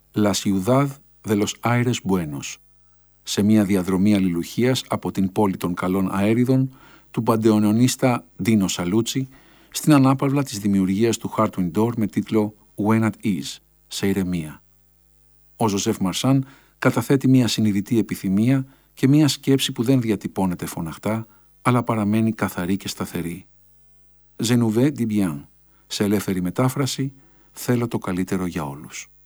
«La Ciudad de los Aires Buenos», σε μια διαδρομή αλληλουχίας από την πόλη των καλών αέριδων του παντεωνιονίστα Ντίνο Σαλούτσι στην ανάπαυλα της δημιουργίας του Hardwin Door με τίτλο «When at Ease», σε ηρεμία. Ο Ζωζέφ Μαρσάν καταθέτει μια συνειδητή επιθυμία και μια σκέψη που δεν διατυπώνεται φωναχτά, αλλά παραμένει καθαρή και σταθερή. «Je nous veux du bien», σε ελεύθερη μετάφραση, «θέλω το καλύτερο για όλους».